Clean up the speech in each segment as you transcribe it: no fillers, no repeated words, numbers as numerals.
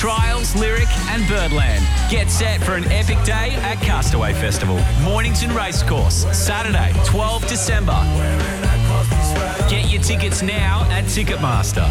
Trials, Lyric and Birdland. Get set for an epic day at Castaway Festival. Mornington Racecourse, Saturday, 12 December. Get your tickets now at Ticketmaster.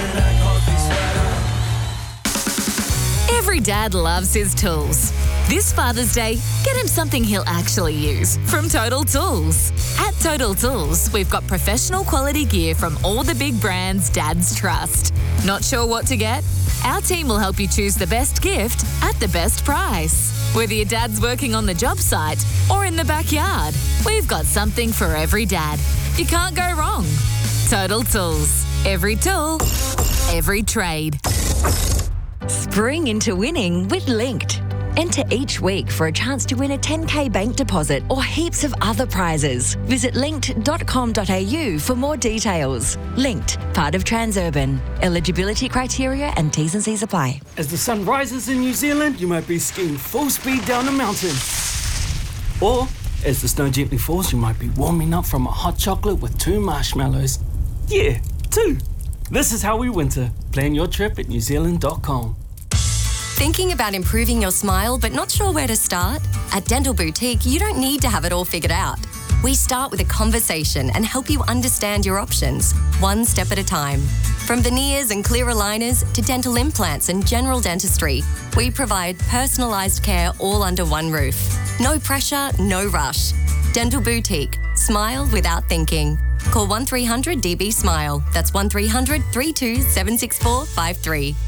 Every dad loves his tools. This Father's Day, get him something he'll actually use from Total Tools. At Total Tools, we've got professional quality gear from all the big brands dads trust. Not sure what to get? Our team will help you choose the best gift at the best price. Whether your dad's working on the job site or in the backyard, we've got something for every dad. You can't go wrong. Total Tools. Every tool, every trade. Spring into winning with Linked. Enter each week for a chance to win a 10K bank deposit or heaps of other prizes. Visit linked.com.au for more details. Linked, part of Transurban. Eligibility criteria and T's and C's apply. As the sun rises in New Zealand, you might be skiing full speed down a mountain. Or, as the snow gently falls, you might be warming up from a hot chocolate with 2 marshmallows. Yeah, 2. This is how we winter. Plan your trip at newzealand.com. Thinking about improving your smile but not sure where to start? At Dental Boutique, you don't need to have it all figured out. We start with a conversation and help you understand your options, one step at a time. From veneers and clear aligners to dental implants and general dentistry, we provide personalised care all under one roof. No pressure, no rush. Dental Boutique. Smile without thinking. Call 1300 DB Smile. That's 1300 32 764 53.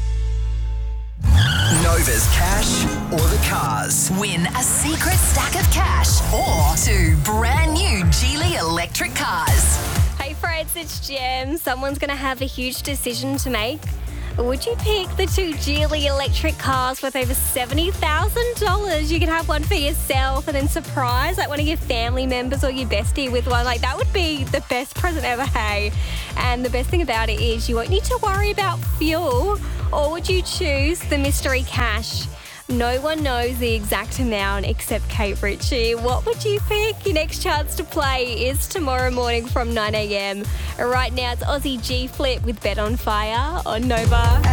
Nova's cash or the cars. Win a secret stack of cash or 2 brand new Geely electric cars. Hey friends, it's Jem. Someone's going to have a huge decision to make. Would you pick the 2 Geely electric cars worth over $70,000? You could have one for yourself and then surprise like one of your family members or your bestie with one. Like, that would be the best present ever, hey? And the best thing about it is you won't need to worry about fuel. Or would you choose the mystery cash? No one knows the exact amount except Kate Ritchie. What would you pick? Your next chance to play is tomorrow morning from 9 a.m. Right now, it's Aussie G Flip with Bet on Fire on Nova.